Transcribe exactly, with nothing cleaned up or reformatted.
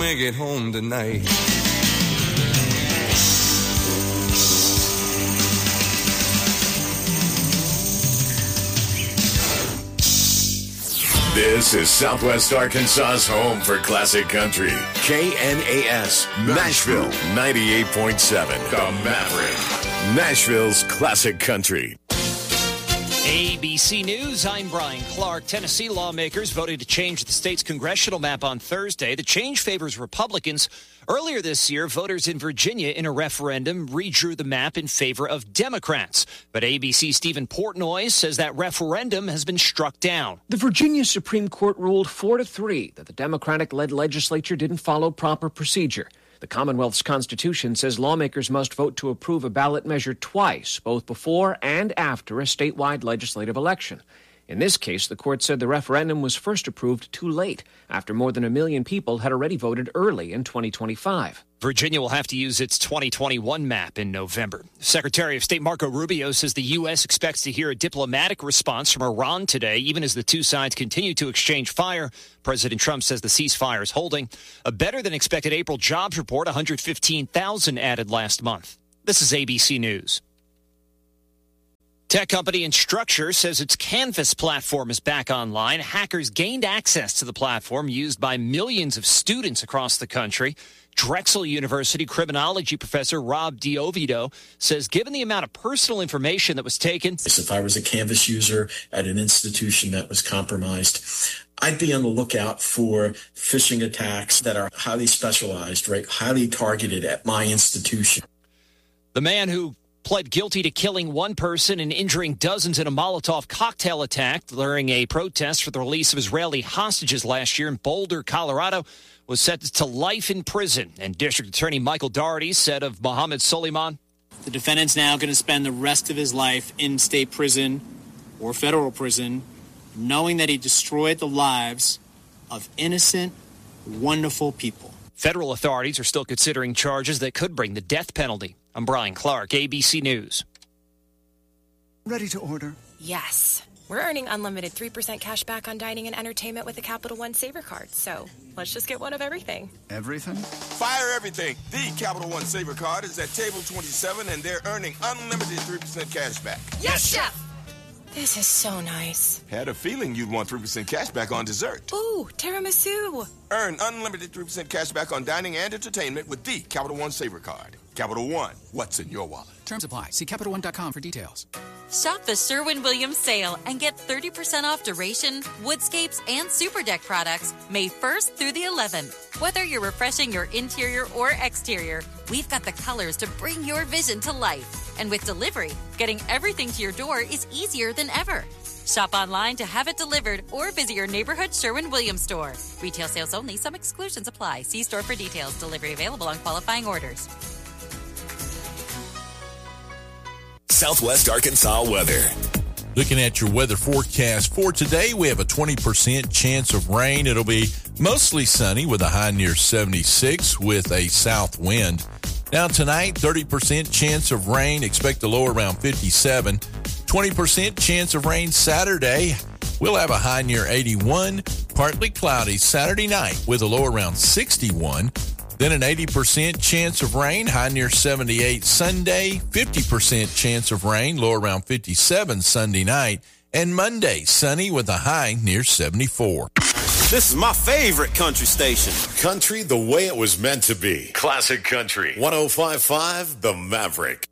make it home tonight. This is Southwest Arkansas's home for classic country. K N A S, Nashville, ninety-eight point seven. The Maverick, Nashville's classic country. A B C News, I'm Brian Clark. Tennessee lawmakers voted to change the state's congressional map on Thursday. The change favors Republicans. Earlier this year, voters in Virginia in a referendum redrew the map in favor of Democrats. But A B C's Stephen Portnoy says that referendum has been struck down. The Virginia Supreme Court ruled four to three that the Democratic-led legislature didn't follow proper procedure. The Commonwealth's Constitution says lawmakers must vote to approve a ballot measure twice, both before and after a statewide legislative election. In this case, the court said the referendum was first approved too late, after more than a million people had already voted early in twenty twenty-five. Virginia will have to use its twenty twenty-one map in November. Secretary of State Marco Rubio says the U S expects to hear a diplomatic response from Iran today, even as the two sides continue to exchange fire. President Trump says the ceasefire is holding. A better-than-expected April jobs report, one hundred fifteen thousand added last month. This is A B C News. Tech company Instructure says its Canvas platform is back online. Hackers gained access to the platform used by millions of students across the country. Drexel University criminology professor Rob D'Oviedo says given the amount of personal information that was taken... If I was a Canvas user at an institution that was compromised, I'd be on the lookout for phishing attacks that are highly specialized, right, highly targeted at my institution. The man who pled guilty to killing one person and injuring dozens in a Molotov cocktail attack during a protest for the release of Israeli hostages last year in Boulder, Colorado, was sentenced to life in prison. And District Attorney Michael Doherty said of Mohammed Soleiman, the defendant's now going to spend the rest of his life in state prison or federal prison, knowing that he destroyed the lives of innocent, wonderful people. Federal authorities are still considering charges that could bring the death penalty. I'm Brian Clark, A B C News. Ready to order? Yes. We're earning unlimited three percent cash back on dining and entertainment with the Capital One Saver Card. So let's just get one of everything. Everything? Fire everything. The Capital One Saver Card is at table twenty-seven, and they're earning unlimited three percent cash back. Yes, Chef! This is so nice. Had a feeling you'd want three percent cash back on dessert. Ooh, tiramisu. Earn unlimited three percent cash back on dining and entertainment with the Capital One Saver Card. Capital One, what's in your wallet? Terms apply. See Capital One dot com for details. Shop the Sherwin-Williams sale and get thirty percent off Duration, Woodscapes, and Super Deck products May first through the eleventh. Whether you're refreshing your interior or exterior, we've got the colors to bring your vision to life. And with delivery, getting everything to your door is easier than ever. Shop online to have it delivered or visit your neighborhood Sherwin-Williams store. Retail sales only. Some exclusions apply. See store for details. Delivery available on qualifying orders. Southwest Arkansas weather. Looking at your weather forecast for today, we have a twenty percent chance of rain. It'll be mostly sunny with a high near seventy-six with a south wind. Now tonight, thirty percent chance of rain. Expect a low around fifty-seven. twenty percent chance of rain Saturday. We'll have a high near eighty-one. Partly cloudy Saturday night with a low around sixty-one. Then an eighty percent chance of rain, high near seventy-eight Sunday, fifty percent chance of rain, low around fifty-seven Sunday night, and Monday, sunny with a high near seventy-four. This is my favorite country station. Country the way it was meant to be. Classic Country. one oh five point five The Maverick.